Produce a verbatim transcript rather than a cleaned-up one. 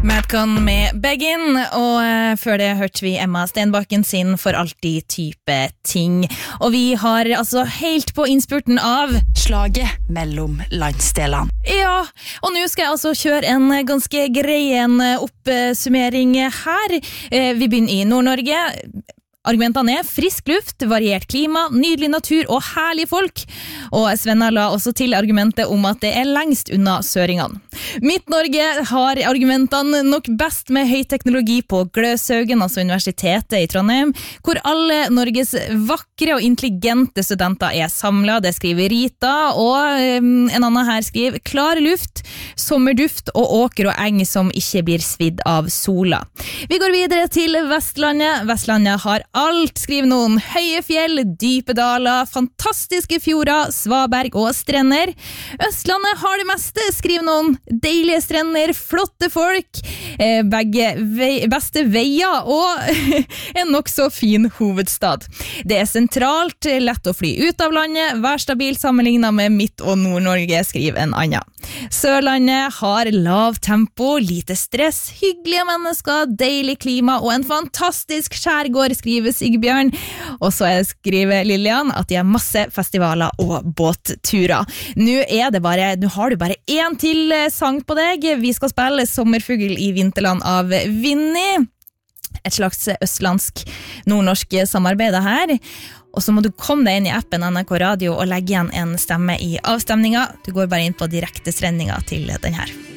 Madcon med Begin, og uh, før det hørte vi Emma Stenbakken sin For alltid type ting. Og vi har altså helt på innspurten av slaget mellom landsdelene. Ja, og nå skal jeg altså kjøre en ganske grei en oppsummering her. Uh, vi begynner i Nord-Norge. Argumentene er frisk luft, variert klima, nydelig natur og herlige folk. Og Svenna la også til argumentet om at det er lengst unna søringene. Midt-Norge har argumentene nok best med høy teknologi på Gløshaugen, altså universitetet i Trondheim, hvor alle Norges vakre og intelligente studenter er samlet. Det skriver Rita, og um, en annen her skriver klar luft, sommerduft og åker og eng som ikke blir svidd av sola. Vi går videre til Vestlandet. Vestlandet har alt, skriver noen. Høye fjell, dype daler, fantastiske fjorder, svaberg og strender. Østlandet har det meste, skriver noen. Deilige strender, flotte folk, eh, begge vei, beste veier og en nok så fin hovedstad. Det er sentralt, lett å fly ut av landet, vær stabil sammenlignet med Midt- og Nord-Norge, skriver en annen. Sørlandet har lav tempo, lite stress, hyggelige mennesker, deilig klima og en fantastisk skjærgård, skriver Sigbjørn. Og så skriver Lilian at de har masse festivaler og båtturer. Nå er det bare, nå har du bare en til sang på deg. Vi skal spille Sommerfugl i Vinterland av Vinni. Et slags østlandsk nordnorsk samarbeid her. Og så må du komme deg inn i appen N R K Radio og legge igjen en stemme i avstemninga. Du går bare inn på direkte strendinga til den her.